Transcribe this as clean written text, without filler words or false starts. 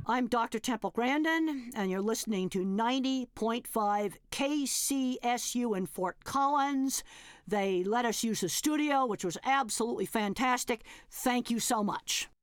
I'm Dr. Temple Grandin, and you're listening to 90.5 KCSU in Fort Collins. They let us use the studio, which was absolutely fantastic. Thank you so much.